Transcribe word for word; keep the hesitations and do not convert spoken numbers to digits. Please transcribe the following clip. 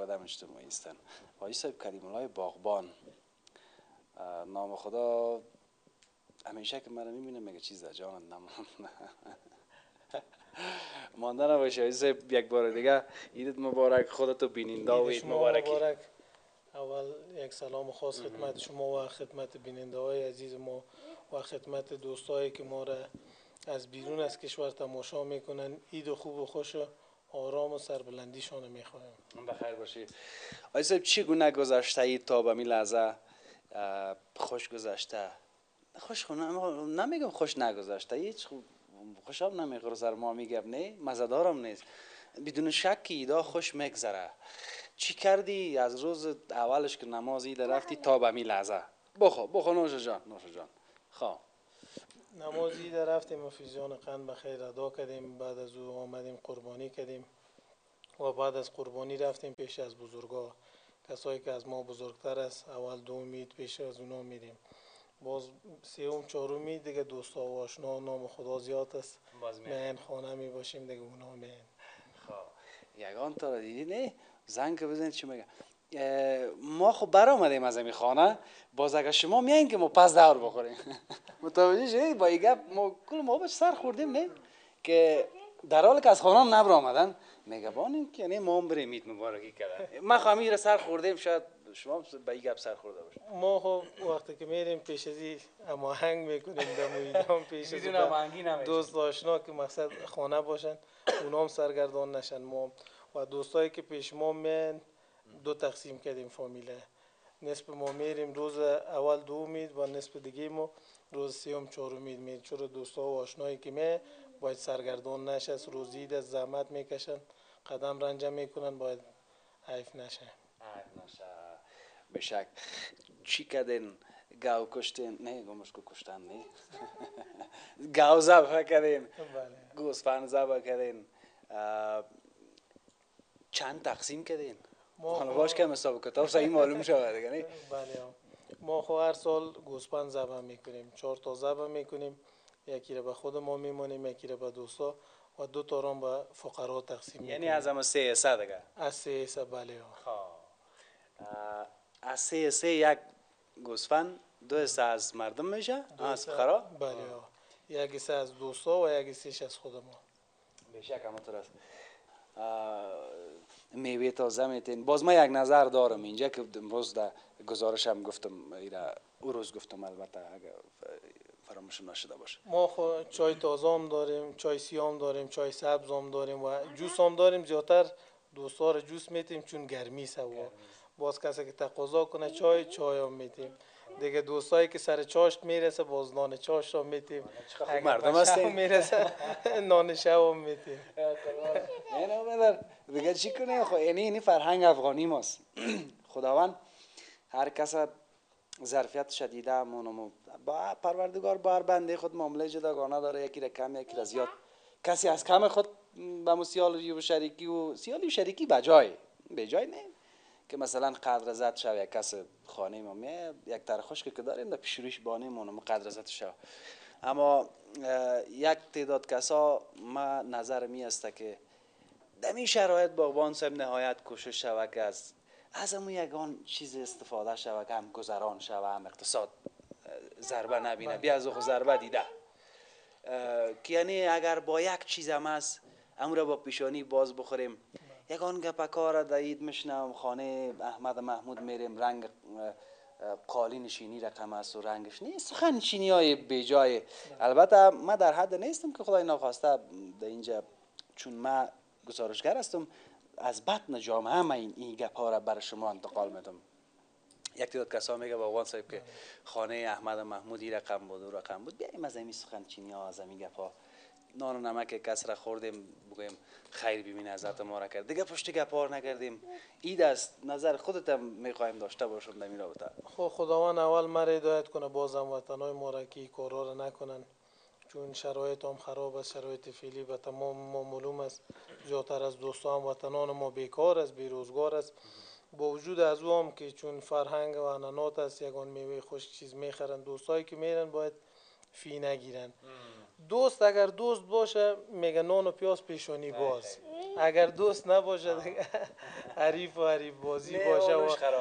آدم اجتماعی هستن. حاجی صاحب کریم الله باغبان، نام خدا همیشه که من میبینم میگه چیزا جان نام مانده نباشه. حاجی صاحب یک بار دیگه عیدت مبارک، خودتو بیننده و عید مبارکی. مبارک. اول یک سلام خاص خدمت شما و خدمت بیننده های عزیز ما و خدمت دوستایی که ما را از بیرون از کشور تماشا میکنن. عید خوب و خوش و آرام و سربلندیشان میخوایم. بخیر باشی. آقای صاحب چگونه گذشته اید تا به می لحظه؟ خوش گذشته؟ خوش خو... نمیگم خوش نگذشته، هیچ خوش هم نمیگذره سر ما میگم نه مزدارم نیست. بدون شک ایدا خوش میگذره. چی کردی از روز اولش که نماز عید رفتی تا به می لحظه؟ بخو بخو نوش جان نوش جان. خب نماز عید رفتیم و فیضان قند بخیر ادا کردیم. بعد از او آمدیم قربانی کردیم و بعد از قربانی رفتیم پیش از بزرگا، کسایی که از ما بزرگتر است. اول دو امید پیش از اونا میریم، باز سوم چهارم عید دیگه دوستا و آشنا، نام خدا زیاد است، مهن خانه می باشیم دیگه اونا مهن. خب یگان تا را دیدی نه زنگ که بزنید چی میگه ما خب بر آمدیم از این خانه، باز اگر شما میایین که ما پس دور بخوریم. متوجه شدید؟ با این گپ ما کل ما بچ سر خوردیم نه که در حالی که از خانه نبر آمدن میگه بانیم که نه ما هم بریم عید مبارکی کردن. ما خمیره سر خوردیم، شاید شما با این گپ سر خورده باشید. ما خب وقتی که میریم پیش از این هماهنگ میکنیم دم ایدام پیش از دوست آشنا که مقصد خانه باشن اونا هم سرگردان نشن. ما و دوستایی که پیش ما میان دو تقسیم کردیم فامیله. نصف ما میریم روز اول دو امید و نصف دیگه ما روز سوم چهارم امید میریم، چرا دوستا و آشنایی که می باید سرگردان نشه. روز عید از زحمت میکشن، قدم رنج میکنن، باید حیف نشه. حیف نشه بشک. چی کردین؟ گاو کشتین؟ نه گمش کو کشتن نه. گاو ذبح کردین؟ گوسفند ذبح کردین؟ چند تقسیم کردین؟ خانه باش که حساب کتاب صحیح معلوم شود دیگه نه. بله ما خو هر سال گوسفند ذبح میکنیم، چهار تا ذبح میکنیم، یکی را به خود ما میمونیم، یکی را به دوستا و دو تا را به فقرا تقسیم میکنیم. یعنی از هم سه حصه دیگه؟ از سه حصه بله. از سه حصه یک گوسفند دو حصه از مردم میشه از فقرا؟ بله یک حصه از دوستا و یک حصه از خود ما. بشک همونطور است. میوه تازه میتین. باز ما یک نظر دارم اینجا که امروز در گزارشم گفتم ایرا او روز گفتم البته اگر فراموش نشده باشه. ما خو چای تازه هم داریم، چای سیاه هم داریم، چای سبز هم داریم و جوس هم داریم. زیادتر دوستا را جوس میتیم چون گرمی است و باز کسی که تقاضا کنه چای چای هم میتیم دیگه. دوستایی که سر چاشت میرسه باز نان چاشت هم میتیم. اگر مردم هستیم میرسه نان شب هم میتیم. نه نه بدر دیگه چی کنیم؟ خب اینی اینی فرهنگ افغانی ماست. خداوند هر کس ظرفیت شدیده مونم با پروردگار بر بنده خود معامله جداگانه داره، یکی را کم یکی را زیاد. کسی از کم خود به مسیال و شریکی و سیالی و شریکی بجای بجای نه که مثلا قدر زد شو یک کس خانه ما می یک تر خشک که داریم در پیشرویش بانه مونم قدر زد شو. اما یک تعداد کسا ما نظر می است که در این شرایط باغبان صاحب نهایت کوشش شود که از از همون یگان چیز استفاده شود که هم گذران شود هم اقتصاد ضربه نبینه. بیا از خود ضربه دیده که یعنی اگر با یک چیز هم است امو را با پیشانی باز بخوریم. یگان گپ کار در عید میشنم خانه احمد محمود میریم رنگ قالین شینی رقم است و رنگش نیست سخن چینی های بیجای. البته من در حد نیستم که خدای ناخواسته در اینجا چون من گزارشگر هستم از بطن جامعه من این, این گپ ها را بر شما انتقال میدم. یک تعداد کسا میگه باغبان صاحب که خانه احمد محمودی رقم بود و رقم بود، بیاییم از این سخن چینی ها از این گپ ها نان و نمک کس را خوردیم بگویم خیر ببینه ازت ما را کرد دیگه پشت گپ ها نکردیم. عید است نظر خودت هم میخوایم داشته باشم در این رابطه. خب خداوند اول مرا هدایت کنه بازم وطنای ما را که کارا را نکنن چون شرایط هم خراب است. شرایط فعلی به تمام ما معلوم است. زیادتر از دوستان وطنان ما بیکار است بیروزگار است. با وجود از او هم که چون فرهنگ و عنعنات است یگان میوه خوش چیز میخرن. دوستایی که میرن باید فی نگیرن. دوست اگر دوست باشه میگه نان و پیاز پیشانی باز. اگر دوست نباشه دیگه حریف و حریف بازی باشه و